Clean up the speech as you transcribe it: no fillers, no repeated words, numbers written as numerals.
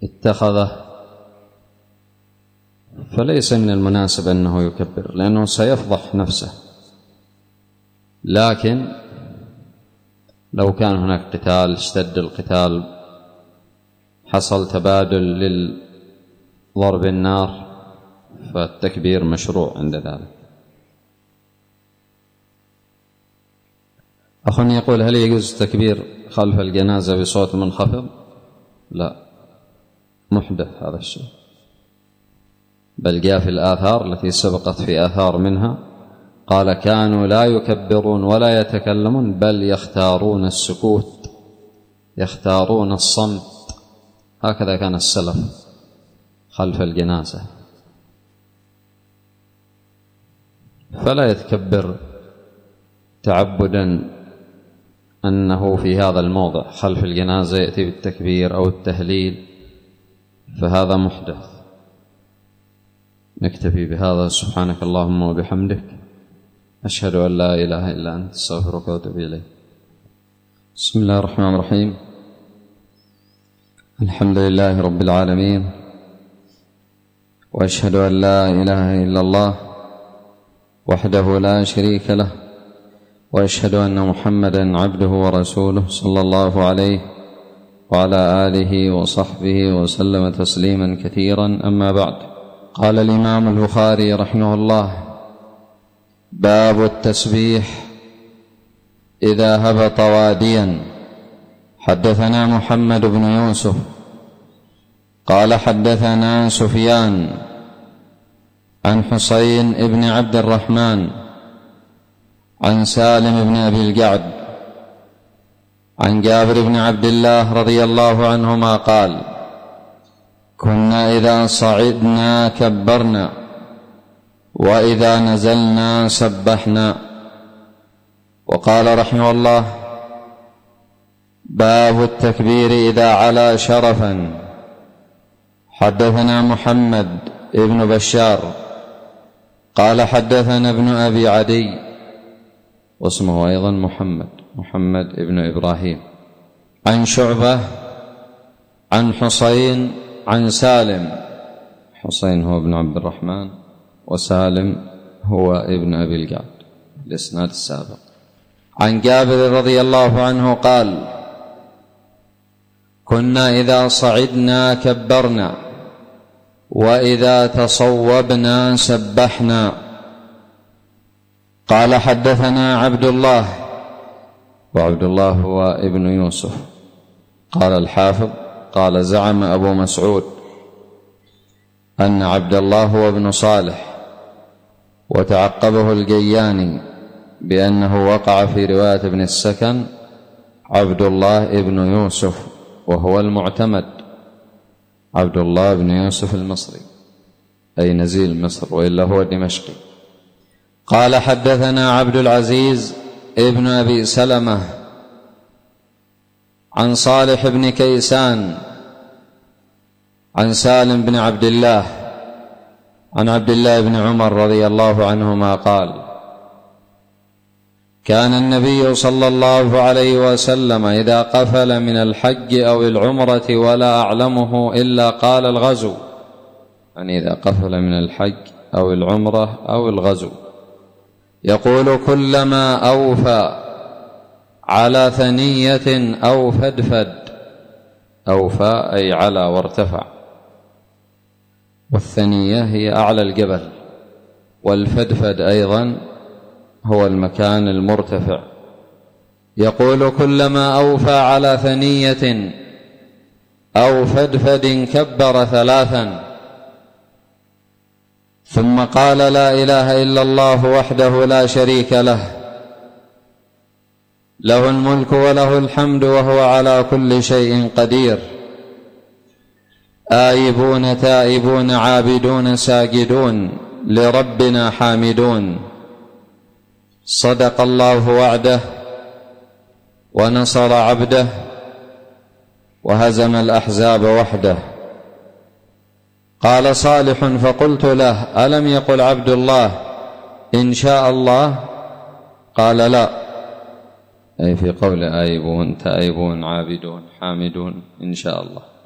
اتخذه فليس من المناسب أنه يكبر، لأنه سيفضح نفسه. لكن لو كان هناك قتال، اشتد القتال، حصل تبادل للضرب النار، فالتكبير مشروع عند ذلك. أخ يقول: هل يجوز التكبير خلف الجنازة بصوت منخفض؟ لا، محدث هذا الشيء، بل جاء في الآثار التي سبقت في آثار منها قال: كانوا لا يكبرون ولا يتكلمون، بل يختارون السكوت، يختارون الصمت. هكذا كان السلف خلف الجنازة. فلا يتكبر تعبدا أنه في هذا الموضع خلف الجنازة يأتي بالتكبير أو التهليل، فهذا محدث. نكتفي بهذا. سبحانك اللهم وبحمدك، أشهد أن لا إله إلا أنت، أستغفرك وأتوب إليك. بسم الله الرحمن الرحيم. الحمد لله رب العالمين، وأشهد أن لا إله إلا الله وحده لا شريك له، وأشهد أن محمدا عبده ورسوله صلى الله عليه وعلى آله وصحبه وسلم تسليما كثيرا. أما بعد، قال الإمام البخاري رحمه الله: باب التسبيح إذا هبط واديا. حدثنا محمد بن يوسف قال حدثنا سفيان عن حسين بن عبد الرحمن عن سالم بن أبي الجعد عن جابر بن عبد الله رضي الله عنهما قال: كنا إذا صعدنا كبرنا، وإذا نزلنا سبحنا. وقال رحمه الله: باب التكبير إذا علا شرفا. حدثنا محمد بن بشار قال حدثنا ابن أبي عدي، واسمه أيضا محمد بن إبراهيم، عن شعبة عن حسين عن سالم. حسين هو ابن عبد الرحمن، وسالم هو ابن أبي الجعد، الإسناد السابق. عن جابر رضي الله عنه قال: كنا إذا صعدنا كبرنا، وإذا تصوبنا سبحنا. قال حدثنا عبد الله، وعبد الله هو ابن يوسف. قال الحافظ: قال زعم أبو مسعود أن عبد الله هو ابن صالح، وتعقبه الجياني بأنه وقع في رواية ابن السكن عبد الله ابن يوسف، وهو المعتمد عبد الله بن يوسف المصري، أي نزيل مصر، وإلا هو دمشقي. قال حدثنا عبد العزيز ابن أبي سلمة عن صالح بن كيسان عن سالم بن عبد الله عن عبد الله بن عمر رضي الله عنهما قال: كان النبي صلى الله عليه وسلم إذا قفل من الحج أو العمرة ولا أعلمه إلا قال الغزو، يعني إذا قفل من الحج أو العمرة أو الغزو، يقول: كلما أوفى على ثنية أو فدفد. أوفى أي على وارتفع، والثنية هي أعلى الجبل، والفدفد أيضا هو المكان المرتفع. يقول: كلما أوفى على ثنية أو فدفد كبر ثلاثا، ثم قال: لا إله إلا الله وحده لا شريك له، له الملك وله الحمد وهو على كل شيء قدير، آيبون تائبون عابدون ساجدون لربنا حامدون، صدق الله وعده ونصر عبده وهزم الأحزاب وحده. قال صالح: فقلت له: ألم يقل عبد الله إن شاء الله؟ قال: لا، أي في قول آيبون تائبون عابدون حامدون إن شاء الله.